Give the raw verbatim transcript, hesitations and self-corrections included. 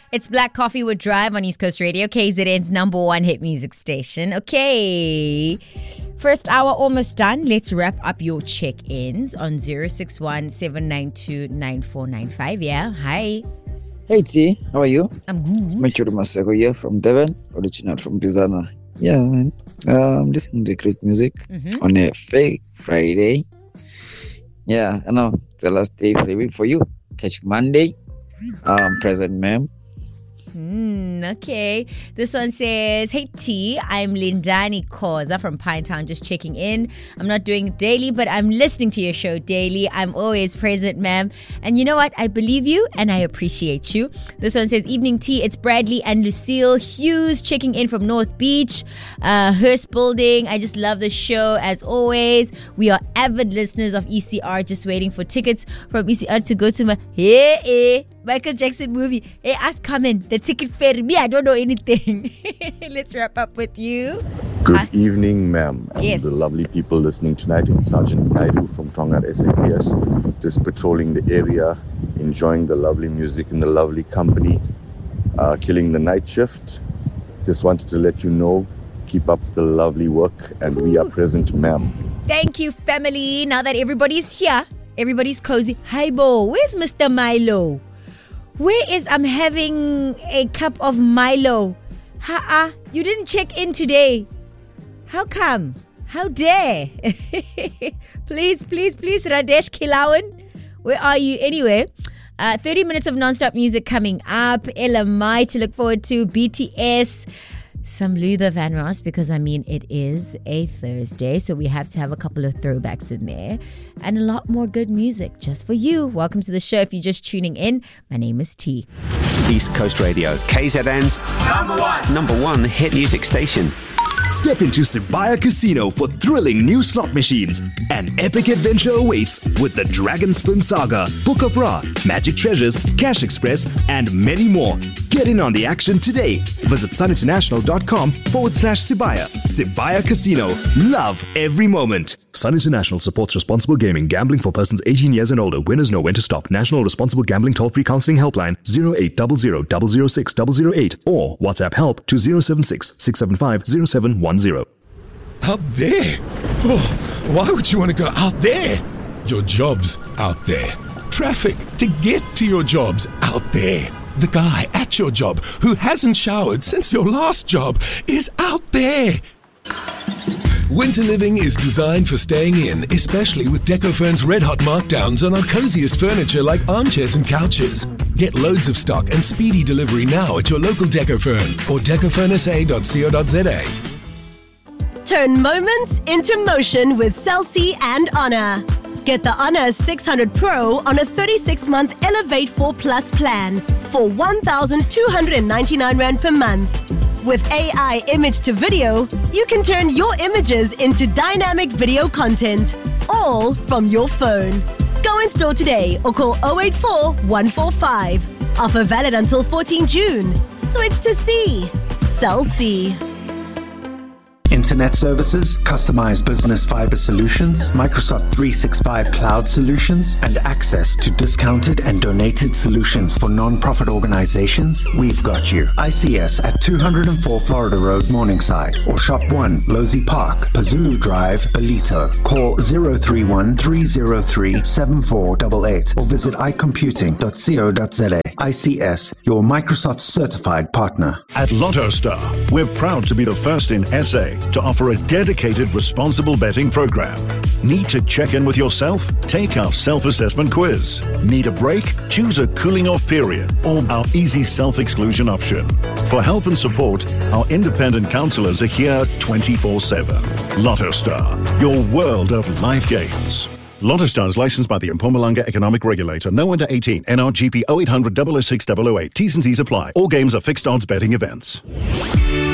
It's Black Coffee with Drive on East Coast Radio, K Z N's number one hit music station. Okay. First hour almost done. Let's wrap up your check-ins on zero six one, seven nine two, nine four nine five. Yeah, hi. Hey T, how are you? I'm good. It's Machuru Maseko here from Devon, original from Bizana. Yeah, man. Um, listening to great music mm-hmm. on a fake Friday. Yeah, I know. It's the last day for the week for you. Catch Monday. Um, present, ma'am. Mm, okay. This one says, hey T, I'm Lindani Koza from Pinetown, just checking in. I'm not doing it daily, but I'm listening to your show daily. I'm always present, ma'am. And you know what? I believe you and I appreciate you. This one says, evening T, it's Bradley and Lucille Hughes checking in from North Beach, uh, Hearst Building. I just love the show as always. We are avid listeners of E C R, just waiting for tickets from E C R to go to my hey, hey, Michael Jackson movie. Hey, ask Carmen, the ticket for me, I don't know anything. Let's wrap up with you. Good Hi. evening, ma'am. And yes. The lovely people listening tonight. It's Sergeant Naidu from Tonga S A P S. Just patrolling the area, enjoying the lovely music and the lovely company, uh, killing the night shift. Just wanted to let you know, keep up the lovely work and Ooh. We are present, ma'am. Thank you, family. Now that everybody's here, everybody's cozy. Hi, Bo. Where's Mister Milo? Where is I'm having a cup of Milo? Ha-ah, you didn't check in today. How come? How dare? Please, please, please, Radesh Kilawan. Where are you anyway? Uh, thirty minutes of non-stop music coming up. L M I to look forward to. B T S. Some Luther Vandross, because I mean it is a Thursday, so we have to have a couple of throwbacks in there and a lot more good music just for you. Welcome to the show. If you're just tuning in, my name is T. East Coast Radio, K Z N's number one, number one hit music station. Step into Sibaya Casino for thrilling new slot machines. An epic adventure awaits with the Dragon Spin Saga, Book of Ra, Magic Treasures, Cash Express, and many more. Get in on the action today. Visit suninternational.com forward slash Sibaya. Sibaya Casino. Love every moment. Sun International supports responsible gaming. Gambling for persons eighteen years and older. Winners know when to stop. National Responsible Gambling Toll-Free Counseling Helpline zero eight zero zero, zero zero six, zero zero eight or WhatsApp help to zero seven six, six seven five, zero seven one zero. Out there? Oh, why would you want to go out there? Your job's out there. Traffic to get to your job's out there. The guy at your job who hasn't showered since your last job is out there. Winter living is designed for staying in, especially with Decofurn's red hot markdowns on our coziest furniture like armchairs and couches. Get loads of stock and speedy delivery now at your local Decofurn or decofurn s a dot co dot z a. Turn moments into motion with Cell C and Honor. Get the Honor six hundred Pro on a thirty-six month Elevate four Plus plan for one thousand two hundred ninety-nine rand per month. With A I image to video, you can turn your images into dynamic video content, all from your phone. Go in store today or call zero eight four, one four five. Offer valid until fourteenth June. Switch to C. Cell C. Internet services, customized business fiber solutions, Microsoft three sixty-five cloud solutions, and access to discounted and donated solutions for non-profit organizations, we've got you. I C S at two oh four Florida Road, Morningside, or Shop one, Losey Park, Pazulu Drive, Belito. Call zero three one, three zero three, seven four eight eight or visit i computing dot co dot z a. I C S, your Microsoft certified partner. At LottoStar, we're proud to be the first in S A to offer a dedicated responsible betting program. Need to check in with yourself? Take our self-assessment quiz. Need a break? Choose a cooling off period or our easy self-exclusion option. For help and support, our independent counselors are here twenty-four seven. LottoStar, your world of life games. LottoStar is licensed by the Mpumalanga Economic Regulator. No under eighteen. N R G P zero eight hundred, double oh six, double oh eight. T's and C's apply. All games are fixed odds betting events.